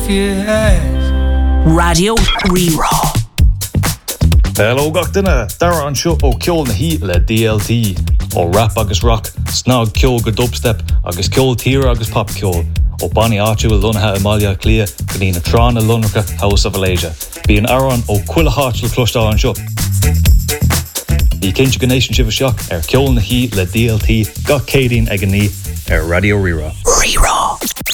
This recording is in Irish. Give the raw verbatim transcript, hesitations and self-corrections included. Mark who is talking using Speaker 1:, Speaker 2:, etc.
Speaker 1: Radio Rerá.
Speaker 2: Hello gach duine, dara an seo ó ceol na hí le D L T, ó rap agus rock, snog ceol go dubstep, agus ceol tíre agus pop ceol, ó Bonnie áitiú a lunathe Amalia Clia, go dtí na trán a lunracha House of Alasia. Bí an aran ó cuile hátil clúistá an seo. Bhí cinnte go nation sibh seach ar ceol na hí le D L T, gach cédín ag an ní ar Radio Rerá.
Speaker 1: Rerá.